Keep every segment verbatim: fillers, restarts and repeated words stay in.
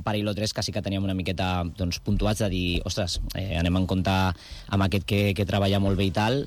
un parell o tres que sí que teníem una miqueta doncs, puntuats de dir, ostres, eh, anem en compte amb aquest que, que treballa molt bé i tal.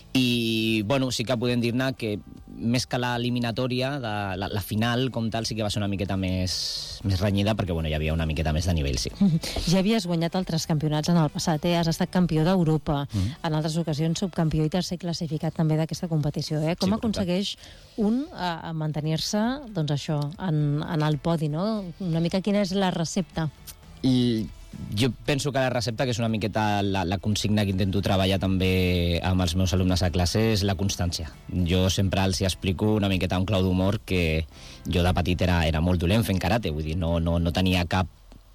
I, bueno, sí que podem dir-ne que més que l'eliminatòria, la, la, la final com tal, sí que va ser una miqueta més, més renyida, perquè, bueno, hi havia una miqueta més de nivell, sí. Ja havies guanyat altres campionats en el passat, eh? Has estat campió d'Europa, mm. en altres ocasions subcampió i tercer classificat també d'aquesta competició, eh? Com sí, aconsegueix un a, a mantenir-se, doncs això, en, en el podi, no? Una mica quina és la recepta? I jo penso que la recepta, que és una miqueta la, la consigna que intento treballar també amb els meus alumnes a classe, és la constància. Jo sempre els explico una miqueta un clau d'humor que jo de petit era, era molt dolent fent karate, vull dir, no, no, no tenia cap...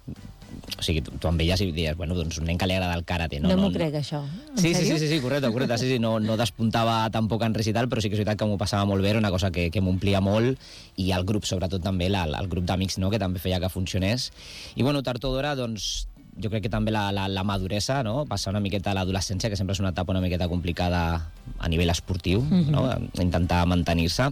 O sigui, tu, tu em veies i dius, bueno, doncs un nen que li agrada el karate. No, no m'ho no, crec, no. això. Sí, sí, sí, sí, sí, correcte, correcte. Sí, sí, no, no despuntava tampoc en res i tal, però sí que és veritat que m'ho passava molt bé, era una cosa que, que m'omplia molt, i el grup, sobretot també, la, el grup d'amics, no?, que també feia que funcionés. I, bueno, tard o d'hora, doncs, jo crec que també la, la, la maduresa, no?, passar una miqueta a l'adolescència, que sempre és una etapa una miqueta complicada a nivell esportiu, mm-hmm. no?, intentar mantenir-se,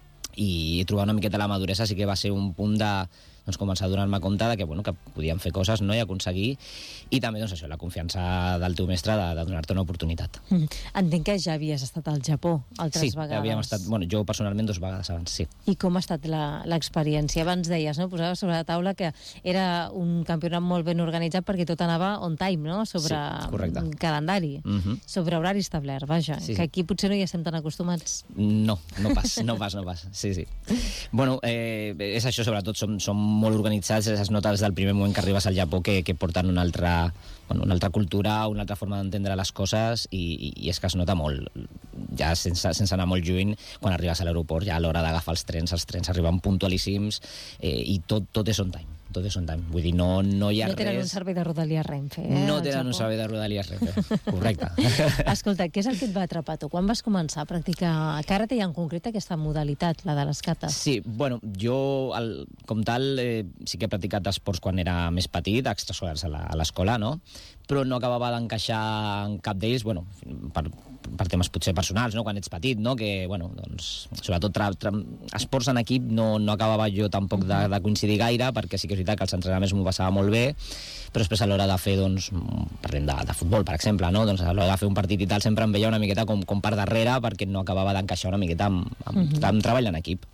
i trobar una miqueta la maduresa sí que va ser un punt de... doncs començar a donar-me compte de que, bueno, que podíem fer coses, no?, i aconseguir, i també doncs això, la confiança del teu mestre de, de donar-te una oportunitat. Mm. Entenc que ja havies estat al Japó altres sí, vegades. Sí, havíem estat, bueno, jo personalment dos vegades abans, sí. I com ha estat l'experiència? Abans deies, no?, posaves sobre la taula que era un campionat molt ben organitzat perquè tot anava on time, no?, sobre sí, calendari, mm-hmm. sobre horari establert, vaja, sí, que aquí potser no hi estem tan acostumats. No, no pas, no pas, no pas, sí, sí. Bueno, eh, és això, sobretot, som, som molt organitzats, es nota des del primer moment que arribes al Japó que, que porten una altra, bueno, una altra cultura, una altra forma d'entendre les coses, i, i, i és que es nota molt, ja sense, sense anar molt lluny, quan arribes a l'aeroport, ja a l'hora d'agafar els trens, els trens arriben puntualíssims, eh, i tot, tot és on time. Tot és on time. Vull dir, no, no hi ha res... No tenen res... un servei de Rodalies Renfe, eh? No tenen un servei de Rodalies Renfe, correcte. Escolta, què és el que et va atrapar tu? Quan vas començar a practicar karate i en concret aquesta modalitat, la de les katas? Sí, bueno, jo, el, com tal, eh, sí que he practicat esports quan era més petit, extraescolars a l'escola, no?, però no acabava d'encaixar en cap d'ells, bueno, per, per temes potser personals, no?, quan ets petit, no?, que, bueno, doncs, sobretot tra, tra, esports en equip no, no acabava jo tampoc de, de coincidir gaire, perquè sí que és veritat que els entrenaments m'ho passava molt bé, però després a l'hora de fer, doncs, parlem de, de futbol, per exemple, no?, doncs a l'hora de fer un partit i tal sempre em veia una miqueta com, com per darrere, perquè no acabava d'encaixar una miqueta amb, amb, uh-huh. amb treball en equip.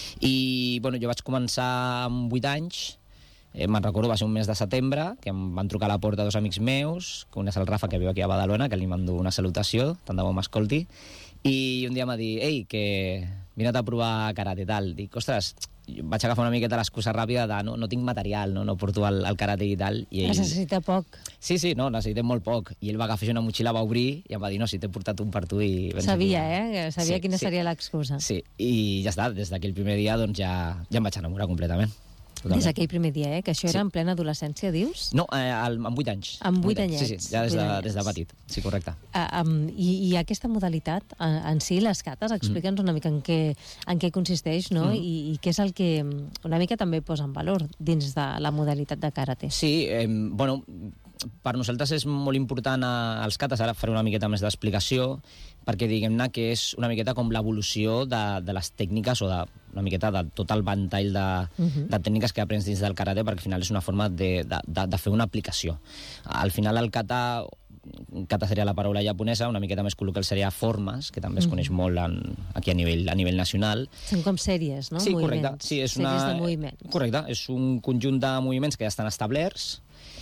I, bueno, jo vaig començar amb vuit anys. Eh, me'n recordo, va ser un mes de setembre, que em van trucar a la porta dos amics meus, que un és el Rafa, que viu aquí a Badalona, que li mando una salutació, tant de bo m'escolti, i un dia em va dir, ei, que vine a provar karate i tal. Dic, ostres, vaig agafar una miqueta l'excusa ràpida de no, no tinc material, no, no porto el, el karate i tal. I ell... Es necessita poc. Sí, sí, no, necessitem molt poc. I ell va agafar una motxilla, va obrir i em va dir, no, si t'he portat un per tu. I sabia, eh? Sabia sí, quina sí. seria l'excusa. Sí, i ja està, des d'aquell primer dia doncs ja, ja em vaig enamorar completament. Totalment. Des d'aquell primer dia, eh? Que això era sí. en plena adolescència, dius? No, eh, amb vuit anys. Amb vuit anyets. Sí, sí, ja des de, des de petit. Sí, correcte. Uh, um, i, I aquesta modalitat, uh, en si, les katas, explica'ns mm. una mica en què, en què consisteix, no? Mm. I, I què és el que una mica també posa en valor dins de la modalitat de karate. Sí, eh, bueno, per nosaltres és molt important eh, els katas, ara faré una miqueta més d'explicació, perquè diguem-ne que és una miqueta com l'evolució de, de les tècniques o de, una miqueta de tot el ventall de, uh-huh. de tècniques que aprens dins del karate, perquè al final és una forma de, de, de, de fer una aplicació. Al final el kata, kata seria la paraula japonesa, una miqueta més col·loquial seria formes, que també es coneix uh-huh. molt en, aquí a nivell, a nivell nacional. Són com sèries, no? Sí, moviments. correcte. Sí, és sèries una... de moviments. Correcte, és un conjunt de moviments que ja estan establerts,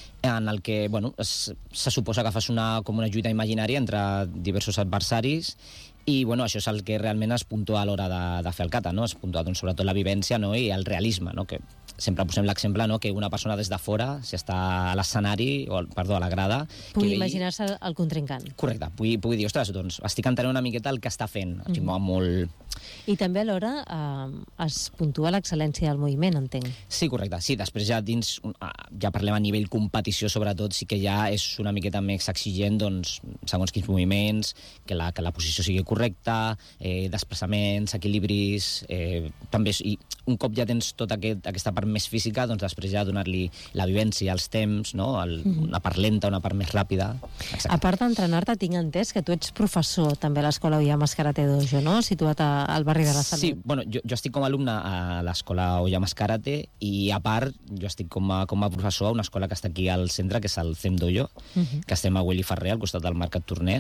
en el que, bueno, es, se suposa que fas una, com una lluita imaginària entre diversos adversaris, i, bueno, això és el que realment es puntua a l'hora de, de fer el kata, no? Es puntua, doncs, sobretot la vivència, no?, i el realisme, no?, que sempre posem l'exemple, no?, que una persona des de fora, si està a l'escenari, o, perdó, a la grada... Pugui imaginar-se el contrincant. Correcte, pugui, pugui dir, ostres, doncs, estic entenent una miqueta el que està fent, o sigui, mm-hmm. molt... I també alhora eh, es puntua l'excel·lència del moviment, entenc. Sí, correcte. Sí, després ja dins, ja parlem a nivell competició, sobretot, sí que ja és una miqueta més exigent, doncs, segons quins moviments, que la, que la posició sigui correcta, eh, desplaçaments, equilibris, eh, també, i un cop ja tens tota aquest, aquesta part part més física, doncs després ja donar-li la vivència, els temps, no? El, Mm-hmm. una part lenta, una part més ràpida. Exacte. A part d'entrenar-te, tinc entès que tu ets professor també a l'Escola Oyamas Karate Dojo, no? Situat a, al barri de la Salut. Sí, bueno, jo, jo estic com a alumne a l'Escola Oyamas Karate i, a part, jo estic com a, com a professor a una escola que està aquí al centre, que és el C E M Dojo, Uh-huh. que estem a Willy Ferrer, al costat del Mercat Torner.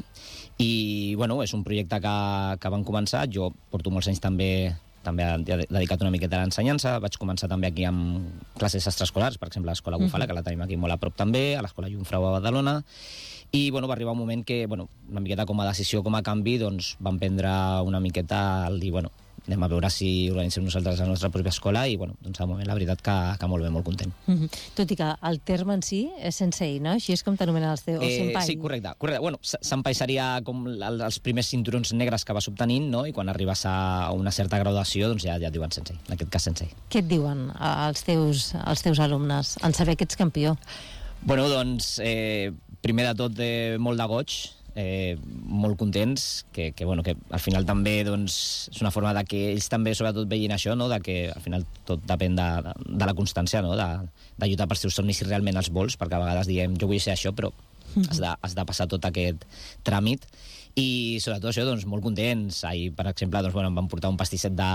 I, bueno, és un projecte que, que van començar. Jo porto molts anys també també he dedicat una miqueta a l'ensenyança. Vaig començar també aquí amb classes extraescolars, per exemple, a l'Escola Bufala, uh-huh. que la tenim aquí molt a prop també, a l'Escola Jungfrau a Badalona. I, bueno, va arribar un moment que, bueno, una miqueta com a decisió, com a canvi, doncs vam prendre una miqueta el dir, bueno, anem a veure si organitzem nosaltres la nostra pròpia escola i, bueno, doncs al moment la veritat que, que molt bé, molt content. Mm-hmm. Tot i que el terme en si és sensei, no? Així és com t'anomenen els teus, o Eh, senpai. sí, correcte. correcte. Bueno, s- senpai seria com el- els primers cinturons negres que vas obtenint, no? I quan arribes a una certa graduació, doncs ja, ja et diuen sensei, en aquest cas sensei. Què et diuen eh, els teus, els teus alumnes en saber que ets campió? Bueno, doncs, eh, primer de tot, eh, molt de goig, eh, molt contents, que, que, bueno, que al final també doncs, és una forma de que ells també sobretot vegin això, no? De que al final tot depèn de, de, de la constància, no? de, de lluitar pels teus somnis si realment els vols, perquè a vegades diem jo vull ser això, però has de, has de passar tot aquest tràmit. I sobretot això, doncs, molt contents. Ahir, per exemple, doncs, bueno, em van portar un pastisset de,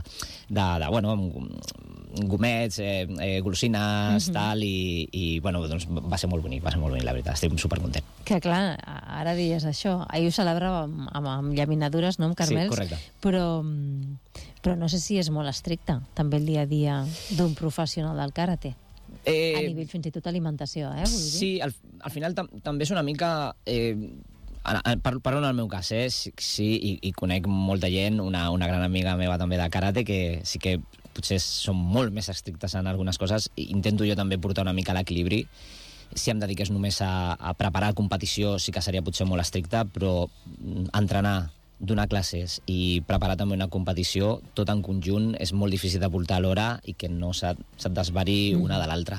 de, de bueno, amb gomets, eh, eh, golosines, Mhm. tal, i, i bueno, doncs, va ser molt bonic, va ser molt bonic, la veritat. Estic supercontent. Que clar, ara dies això. Ahir ho celebràvem amb, amb, amb llaminadures, no?, amb carmels. Sí, correcte. Però, mm, però no sé si és molt estricte, també el dia a dia d'un professional del karate. Eh, A nivell fins i tot alimentació, eh? Vull dir. Sí, al, al final tam, també és una mica... Eh, Parlo par en el meu cas, eh? sí, sí i, i conec molta gent, una, una gran amiga meva també de karate, que sí que potser són molt més estrictes en algunes coses. Intento jo també portar una mica l'equilibri. Si em dediqués només a, a preparar competició sí que seria potser molt estricte, però entrenar, donar classes i preparar també una competició, tot en conjunt, és molt difícil de portar a l'hora i que no se't, se't desvari una de l'altra.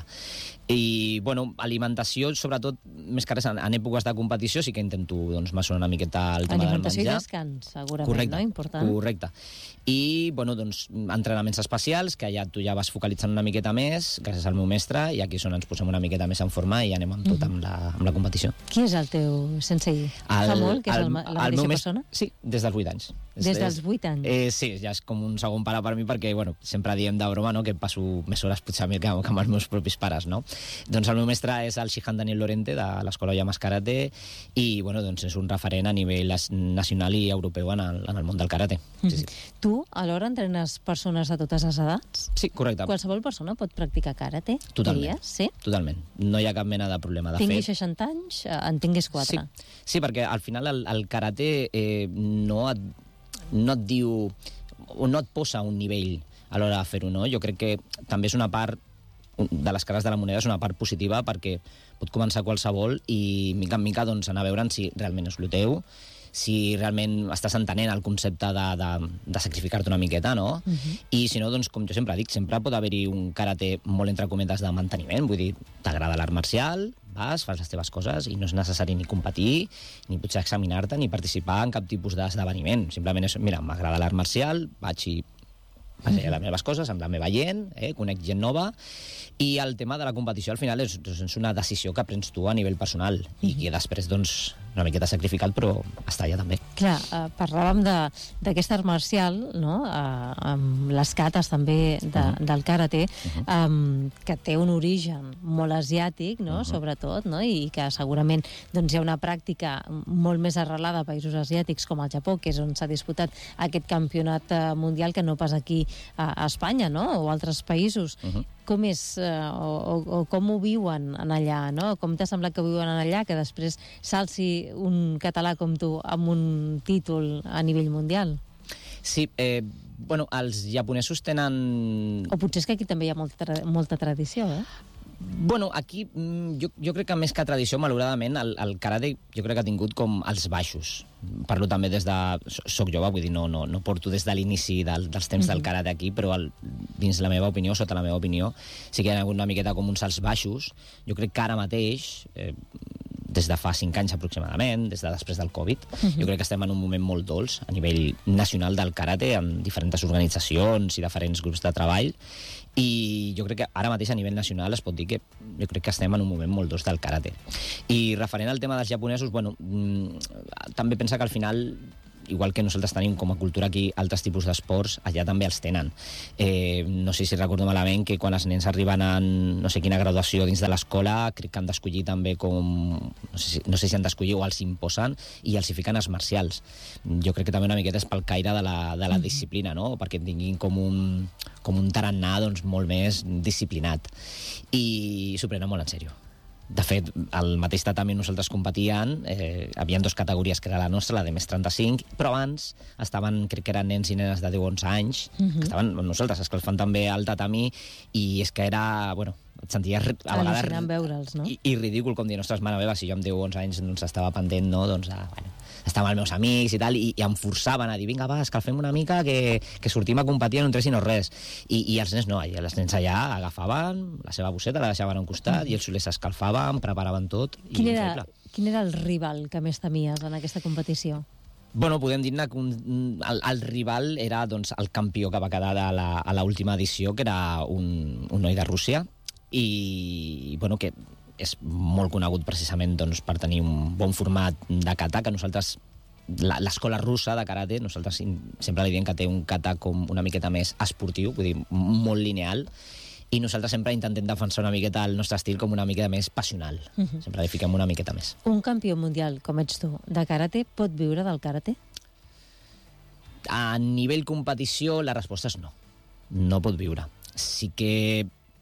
I, bueno, alimentació, sobretot, més que res, en, en èpoques de competició sí que intento, doncs, mesurar una miqueta el tema del Alimentació i menjar. descans, segurament, Correcte, no? Important. correcte. I, bueno, doncs, entrenaments especials, que ja tu ja vas focalitzant una miqueta més, gràcies al meu mestre, i aquí és on ens posem una miqueta més en forma i anem amb tot amb la, amb la competició. Qui és el teu sensei? Fa molt que és el, la el mateixa meu persona? Mes... Sí, des dels vuit anys. Des dels vuit anys? Eh, sí, ja és com un segon pare per mi, perquè, bueno, sempre diem de broma, no?, que passo més hores potser a mi que, que amb els meus propis pares, no? Doncs el meu mestre és el Shihan Daniel Lorente, de l'Escola Oyamas Karate, i, bueno, doncs és un referent a nivell nacional i europeu en el, en el món del karate. Sí, sí. Tu, alhora, entrenes persones de totes les edats? Sí, correcte. Qualsevol persona pot practicar karate? Totalment. Diries? Sí? Totalment. No hi ha cap mena de problema. De Tingui fet, seixanta anys, eh, en tinguis quatre. Sí, sí, perquè al final el, el karate eh, no, et, no et diu o no et posa un nivell a l'hora de fer-ho, no? Jo crec que també és una part de les cares de la moneda, és una part positiva perquè pot començar qualsevol i mica en mica doncs, anar a veure si realment és el teu, si realment estàs entenent el concepte de, de, de sacrificar-te una miqueta, no? Mhm. I si no, doncs, com jo sempre dic, sempre pot haver-hi un karate molt entre cometes de manteniment, vull dir, t'agrada l'art marcial, vas, fas les teves coses i no és necessari ni competir, ni potser examinar-te, ni participar en cap tipus d'esdeveniment. Simplement és, mira, m'agrada l'art marcial, vaig i vaig a les meves coses, amb la meva gent, eh, conec gent nova, i el tema de la competició al final és, és una decisió que prens tu a nivell personal i que després, doncs, una miqueta sacrificat, però està allà també. Clar, eh, parlàvem de- d'aquest art marcial, no?, eh, amb les cates també de, Mhm. del karate, Mhm. um, que té un origen molt asiàtic, no?, Mhm. sobretot, no?, i que segurament doncs, hi ha una pràctica molt més arrelada a països asiàtics com el Japó, que és on s'ha disputat aquest campionat eh, mundial, que no pas aquí a, a Espanya, no?, o altres països. Mhm. Com és, eh, o, o, o com ho viuen en allà, no? Com t'ha semblat que ho viuen en allà, que després s'alci un català com tu amb un títol a nivell mundial? Sí, eh, bueno, els japonesos tenen... O potser és que aquí també hi ha molta, tra molta tradició, eh? Bueno, aquí mm, jo, jo crec que més que tradició, malauradament, el, el karate jo crec que ha tingut com els baixos. Parlo també des de... Soc jove, vull dir, no, no, no porto des de l'inici del, dels temps del karate aquí, però el, dins la meva opinió, sota la meva opinió, sí que hi ha hagut una miqueta com uns alts baixos. Jo crec que ara mateix, eh, des de fa cinc anys aproximadament, des de després del Covid. Uh-huh. Jo crec que estem en un moment molt dolç a nivell nacional del karate, amb diferents organitzacions i diferents grups de treball, i jo crec que ara mateix a nivell nacional es pot dir que jo crec que estem en un moment molt dolç del karate. I referent al tema dels japonesos, bueno, també pensa que al final, igual que nosaltres tenim com a cultura aquí altres tipus d'esports, allà també els tenen. Eh, no sé si recordo malament que quan els nens arriben a no sé quina graduació dins de l'escola, crec que han d'escollir també com... No sé si, no sé si han d'escollir o els imposen i els hi fiquen arts marcials. Jo crec que també una miqueta és pel caire de la, de la disciplina, no? Perquè tinguin com un, com un tarannà doncs, molt més disciplinat. I s'ho prenen molt en sèrio. De fet, al mateix tatami nosaltres competíem, eh, havia dues categories que era la nostra, la de més trenta-cinc, però abans estaven, crec que eren nens i nenes de deu o onze anys, uh-huh. que estaven amb nosaltres, escalfant també al tatami, i és que era, bueno, et senties a vegades... Al·lucinant veure'ls, no? I, i ridícul, com dir, ostres, mare meva, si jo amb deu o onze anys doncs estava pendent, no? Doncs, ah, bueno, estava amb els meus amics i tal, i, i em forçaven a dir, vinga, va, escalfem una mica, que, que sortim a competir en un tres i no res. I, i els nens no, i els nens allà agafaven la seva bosseta, la deixaven a un costat, mm. i els solers s'escalfaven, preparaven tot. I quin, era, quin era el rival que més temies en aquesta competició? Bueno, podem dir-ne que un, el, el rival era doncs, el campió que va quedar a l'última edició, que era un, un noi de Rússia, i bueno, que és molt conegut precisament doncs, per tenir un bon format de kata, que nosaltres, l'escola russa de karate, nosaltres sempre li diem que té un kata com una miqueta més esportiu, vull dir, molt lineal, i nosaltres sempre intentem defensar una miqueta el nostre estil com una miqueta més passional. Uh-huh. Sempre li fiquem una miqueta més. Un campió mundial, com ets tu, de karate, pot viure del karate? A nivell competició, la resposta és no. No pot viure. Sí que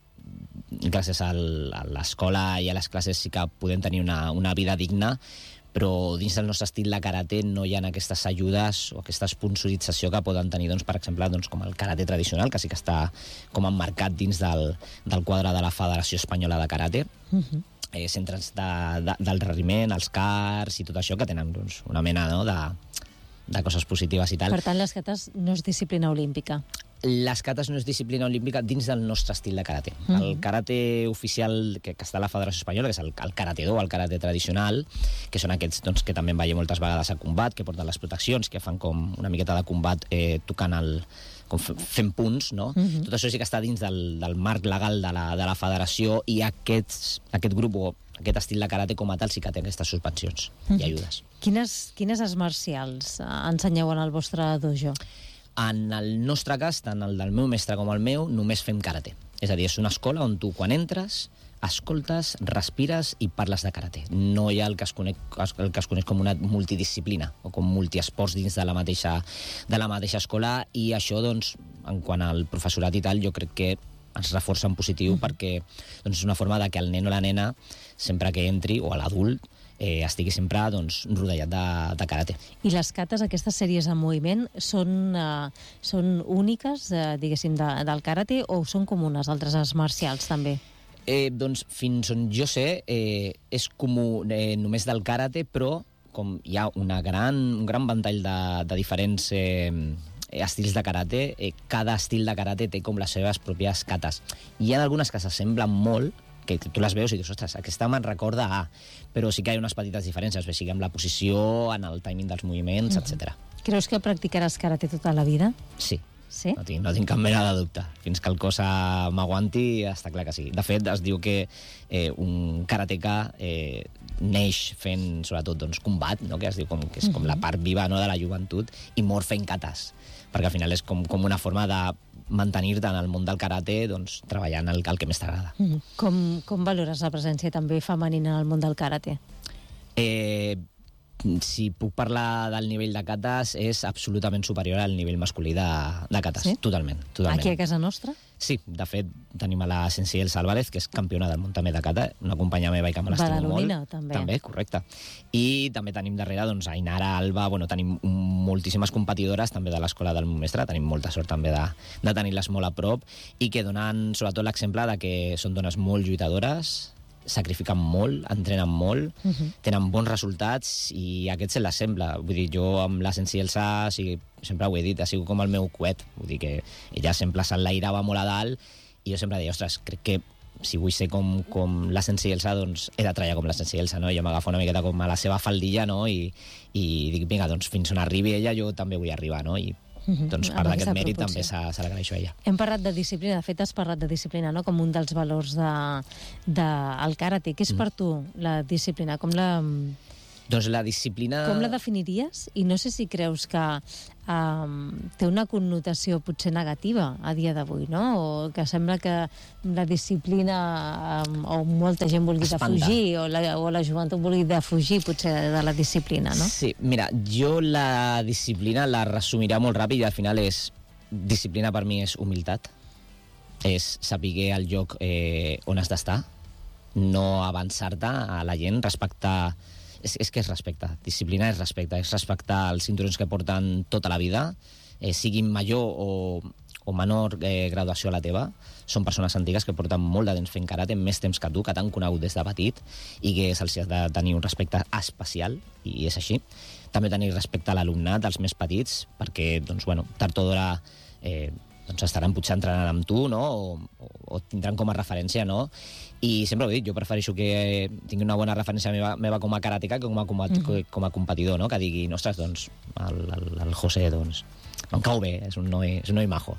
gràcies a l'escola i a les classes sí que podem tenir una, una vida digna, però dins del nostre estil de karate no hi ha aquestes ajudes o aquesta sponsorització que poden tenir, doncs, per exemple, doncs, com el karate tradicional, que sí que està com emmarcat dins del, del quadre de la Federació Espanyola de Karate. Uh-huh. eh, centres de, de, del rendiment, els cars i tot això, que tenen doncs, una mena, no, de, de coses positives i tal. Per tant, les katas no és disciplina olímpica. Les katas no és disciplina olímpica dins del nostre estil de karate. Mm. El karate oficial que, que està a la Federació Espanyola, que és el, el karate do, el karate tradicional, que són aquests doncs, que també en veiem moltes vegades a combat, que porten les proteccions, que fan com una miqueta de combat eh, tocant el, com fent punts, no? Mm-hmm. Tot això sí que està dins del, del marc legal de la, de la federació, i aquests, aquest grup o aquest estil de karate com a tal sí que té aquestes suspensions mm-hmm. i ajudes. Quines, quines arts marcials ensenyeu en el vostre dojo? En el nostre cas, tant el del meu mestre com el meu, només fem karate. És a dir, és una escola on tu, quan entres, escoltes, respires i parles de karate. No hi ha el que es coneix, el que es coneix com una multidisciplina o com multiesports dins de la mateixa, de la mateixa escola, i això, doncs, en quant al professorat i tal, jo crec que ens reforça en positiu, mm-hmm. perquè doncs, és una forma de que el nen o la nena, sempre que entri, o l'adult, Eh, estigui sempre doncs, rodellat de, de karate. I les kates, aquestes sèries en moviment, són, uh, són úniques, uh, diguéssim, de, del karate, o són com unes altres arts marcials, també? Eh, doncs, fins on jo sé, eh, és comú eh, només del karate, però com hi ha una gran, un gran ventall de, de diferents eh, estils de karate, eh, cada estil de karate té com les seves pròpies katas. Hi ha algunes que s'assemblen molt, que tu les veus i dius, ostres, aquesta me'n recorda a... Però sí que hi ha unes petites diferències, sigui en la posició, en el timing dels moviments, mm-hmm. etcètera. Creus que practicaràs karate tota la vida? Sí. Sí? No tinc, no tinc cap mena de dubte. Fins que el cos m'aguanti, està clar que sí. De fet, es diu que eh, un karateka eh, neix fent, sobretot, doncs, combat, no? Que es diu com, que és com la part viva, no?, de la joventut, i mor fent katas, perquè al final és com, com una forma de mantenir-te en el món del karate, doncs, treballant el, el que més t'agrada. Mm. Com, com valores la presència també femenina en el món del karate? Eh, si puc parlar del nivell de katas, és absolutament superior al nivell masculí de, de katas. Sí? Totalment, totalment. Aquí a casa nostra? Sí, de fet, tenim a la Sensiel Álvarez, que és campiona del món també de kata, una companya meva i que me l'estimo molt. Badalonina, també. També, correcte. I també tenim darrere, doncs, Ainara, Alba, bueno, tenim moltíssimes competidores també de l'escola del meu mestre, tenim molta sort també de, de tenir-les molt a prop, i que donen, sobretot, l'exemple de que són dones molt lluitadores, sacrifiquen molt, entrenen molt, uh-huh. tenen bons resultats, i aquest se les sembla. Vull dir, jo amb la Sensielsa, o sigui, sempre ho he dit, ha sigut com el meu coet. Vull dir que ella sempre s'enlairava molt a dalt, i jo sempre deia, ostres, crec que si vull ser com, com la Sense Elsa, doncs he de treballar com la Sense Elsa, no? Jo m'agafo una miqueta com a la seva faldilla, no? I, i dic, vinga, doncs fins on arribi ella, jo també vull arribar, no? I doncs part d'aquest mèrit també se l'agraeixo a ella. Hem parlat de disciplina, de fet has parlat de disciplina, no? Com un dels valors del de, de karate. Què és per tu la disciplina? Com la... Doncs la disciplina... Com la definiries? I no sé si creus que um, té una connotació potser negativa a dia d'avui, no? O que sembla que la disciplina um, o molta gent vulgui defugir, o la, o la joventut vulgui defugir potser de la disciplina, no? Sí, mira, jo la disciplina la resumirà molt ràpid i al final és... Disciplina per mi és humilitat, és saber al lloc eh, on has d'estar, no avançar-te a la gent, respectar... És, és que és respecte. Disciplina és respecte. És respectar els cinturons que porten tota la vida, eh, siguin major o, o menor eh, graduació a la teva. Són persones antigues que porten molt de temps fent karate, més temps que tu, que t'han conegut des de petit, i que se'ls ha de tenir un respecte especial, i és així. També tenir respecte a l'alumnat, als més petits, perquè, doncs, bueno, tard o d'hora eh, doncs estaran potser entrenant amb tu, no? O, o tindran com a referència, no? I sempre ho dic, jo prefereixo que tingui una bona referència meva, meva com a karateka que com a, mm-hmm. com a competidor, no? Que digui, ostres, doncs, el, el, el José, doncs, em cau bé, és un noi, és un noi majo.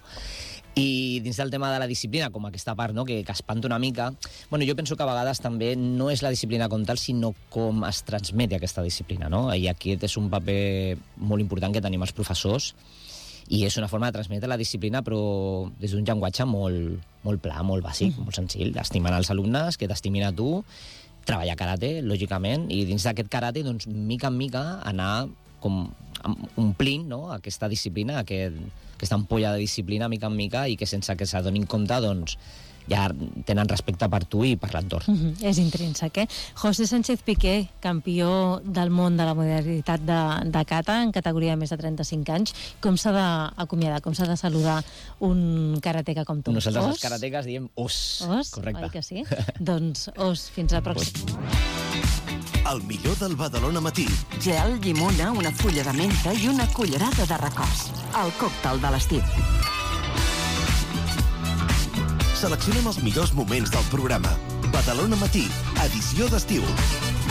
I dins del tema de la disciplina, com aquesta part, no? que, que espanta una mica, bueno, jo penso que a vegades també no és la disciplina com tal, sinó com es transmet aquesta disciplina, no? I aquest és un paper molt important que tenim els professors, i és una forma de transmetre la disciplina, però des d'un llenguatge molt, molt pla, molt bàsic, mm. molt senzill. Estimant els alumnes, que t'estimin a tu, treballar karate, lògicament, i dins d'aquest karate, doncs, mica en mica, anar com omplint, no?, aquesta disciplina, aquest, aquesta ampolla de disciplina, mica en mica, i que sense que s'adonin compte, doncs, ja tenen respecte per tu i per l'entorn. Mm-hmm. És intrínsec, eh? José Sánchez Piqué, campió del món de la modalitat de, de kata en categoria de més de trenta-cinc anys. Com s'ha d'acomiadar, com s'ha de saludar un karateka com tu? Nosaltres os? Els karateques diem os. Os? Correcte. Oi que sí? Doncs os, fins a la pròxima. El millor del Badalona Matí. Gel, llimona, una fulla de menta i una cullerada de recòs. El còctel de l'estiu. Seleccionem els millors moments del programa. Badalona Matí, edició d'estiu.